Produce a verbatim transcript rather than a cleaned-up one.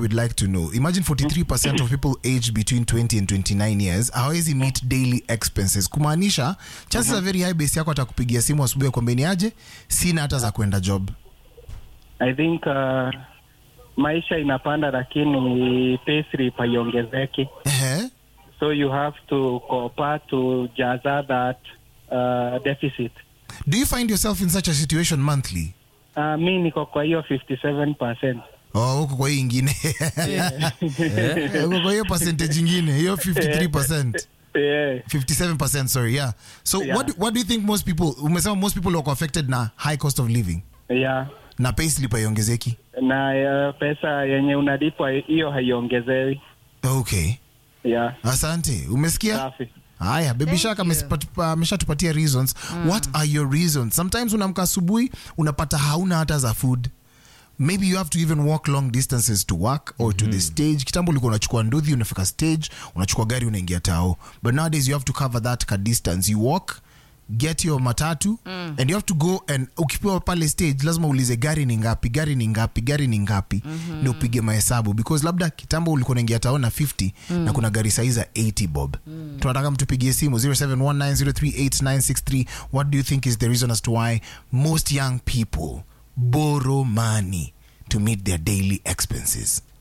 we'd like to know. Imagine forty-three percent of people aged between twenty and twenty-nine years hawezi meet daily expenses. Kumaanisha chances uh-huh. are very high base yako atakupigia simu asubuhi kwambia ni aje sina hata za kwenda job. I think uh, maisha inapanda lakini pay slip haiongezeki. Eh? So you have to cooperate to jaza that uh, deficit. Do you find yourself in such a situation monthly? Uh, mi niko kwa hiyo fifty-seven percent. Oh, huko kwa hiyo ingine. Huko kwa hiyo percentage ingine, hiyo fifty-three percent. Yeah. fifty-seven percent, sorry, yeah. So yeah. what do, what do you think most people, umesema most people wako affected na high cost of living? Yeah. Na payslip haiongezeki? Na uh, pesa yenye unalipwa hiyo haiongezewi. Okay. Yeah. Asante. Umesikia? Safi. Haya, Baby Shark ameshatupatia reasons. Mm. What are your reasons? Sometimes unamka asubuhi unapata hauna hata za food. Maybe you have to even walk long distances to work or mm-hmm. to the stage. Kitambo ulikuwa unachukua nduthi unafika stage, unachukua gari unaingia tao. But nowadays you have to cover that ka distance. You walk, get your matatu mm. and you have to go and ukipewa pale stage lazima ulize gari ni ngapi, gari ni ngapi, gari ni ngapi mm-hmm. ndio upige mahesabu because labda kitambo ulikuwa unaingia tao na fifty mm. na kuna gari saiza eighty bob. Mm. Tunataka mtupigie simu zero seven one nine zero three eight nine six three. What do you think is the reason as to why most young people borrow money to meet their daily expenses?